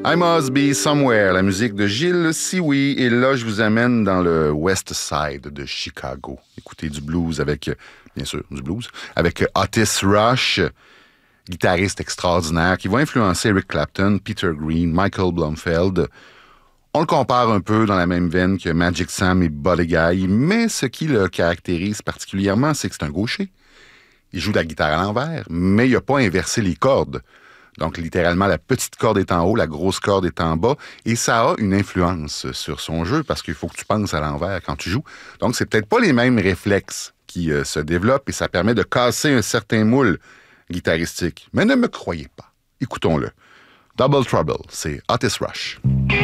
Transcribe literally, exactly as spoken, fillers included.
I Must Be Somewhere, la musique de Gilles Sioui. Et là, je vous amène dans le West Side de Chicago. Écoutez du blues avec, bien sûr, du blues, avec Otis Rush, guitariste extraordinaire, qui va influencer Eric Clapton, Peter Green, Michael Blomfield. On le compare un peu dans la même veine que Magic Sam et Buddy Guy, mais ce qui le caractérise particulièrement, c'est que c'est un gaucher. Il joue de la guitare à l'envers, mais il n'a pas inversé les cordes. Donc, littéralement, la petite corde est en haut, la grosse corde est en bas, et ça a une influence sur son jeu, parce qu'il faut que tu penses à l'envers quand tu joues. Donc, c'est peut-être pas les mêmes réflexes qui euh, se développent, et ça permet de casser un certain moule guitaristique. Mais ne me croyez pas. Écoutons-le. Double Trouble, c'est Otis Rush.